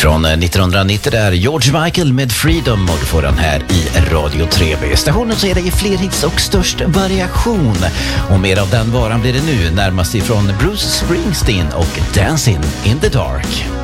Från 1990 där George Michael med Freedom, och du får den här i Radio 3B. Stationen så är det i fler hits och störst variation. Och mer av den varan blir det nu, närmast ifrån Bruce Springsteen och Dancing in the Dark.